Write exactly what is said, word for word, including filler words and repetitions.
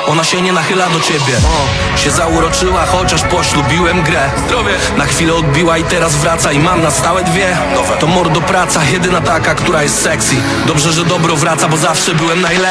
ona się nie nachyla do ciebie. O, się zauroczyła, chociaż poślubiłem grę. Zdrowie. Na chwilę odbiła i teraz wraca i mam na stałe dwie. Nowe. To mordo praca, jedyna taka, która jest sexy. Dobrze, że dobro wraca, bo zawsze byłem najlepszy.